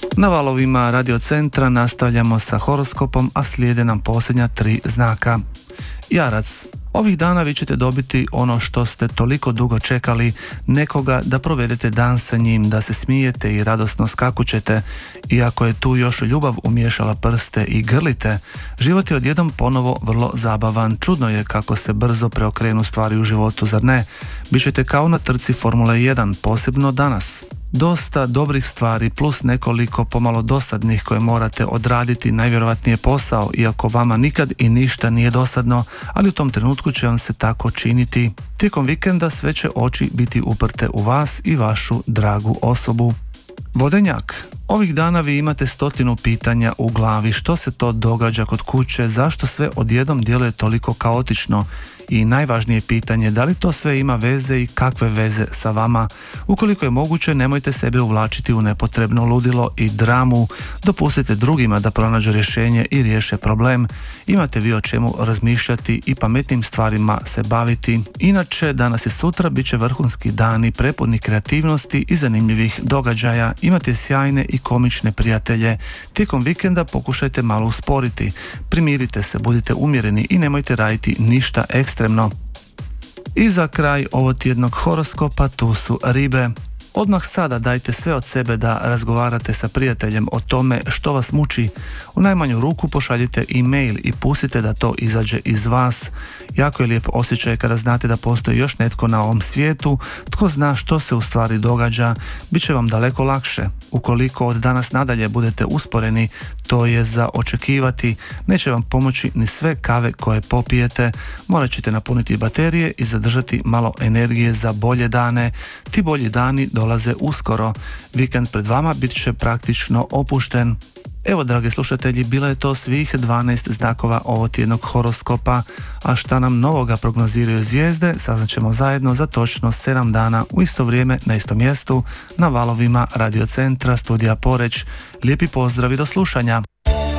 Na valovima Radio Centra nastavljamo sa horoskopom, a slijede nam posljednja 3 znaka. Jarac. Ovih dana vi ćete dobiti ono što ste toliko dugo čekali, nekoga da provedete dan sa njim, da se smijete i radosno skakućete. Iako je tu još ljubav umiješala prste i grlite, život je odjednom ponovo vrlo zabavan. Čudno je kako se brzo preokrenu stvari u životu, zar ne? Bićete kao na trci Formule 1, posebno danas. Dosta dobrih stvari plus nekoliko pomalo dosadnih koje morate odraditi, najvjerojatnije posao, iako vama nikad i ništa nije dosadno, ali u tom trenutku će vam se tako činiti. Tijekom vikenda sve će oči biti uprte u vas i vašu dragu osobu. Vodenjak. Ovih dana vi imate 100 pitanja u glavi. Što se to događa kod kuće? Zašto sve odjednom djeluje toliko kaotično? I najvažnije pitanje, da li to sve ima veze i kakve veze sa vama? Ukoliko je moguće, nemojte sebe uvlačiti u nepotrebno ludilo i dramu. Dopustite drugima da pronađu rješenje i riješe problem. Imate vi o čemu razmišljati i pametnim stvarima se baviti. Inače, danas i sutra bit će vrhunski dani prepuni kreativnosti i zanimljivih događaja. Imate sjajne i komične prijatelje. Tijekom vikenda pokušajte malo usporiti. Primirite se, budite umjereni i nemojte raditi ništa ekstremno. I za kraj ovotjednog horoskopa tu su ribe. Odmah sada dajte sve od sebe da razgovarate sa prijateljem o tome što vas muči. U najmanju ruku pošaljite e-mail i pustite da to izađe iz vas. Jako je lijep osjećaj kada znate da postoji još netko na ovom svijetu, tko zna što se u stvari događa. Biće vam daleko lakše. Ukoliko od danas nadalje budete usporeni, to je za očekivati. Neće vam pomoći ni sve kave koje popijete. Morat ćete napuniti baterije i zadržati malo energije za bolje dane. Ti bolji dani dolaze uskoro. Vikend pred vama bit će praktično opušten. Evo, dragi slušatelji, bilo je to svih 12 znakova ovotjednog horoskopa, a šta nam novoga prognoziraju zvijezde saznaćemo zajedno za točno 7 dana u isto vrijeme na istom mjestu na valovima Radio Centra, studija Poreč. Lijepi pozdrav i do slušanja.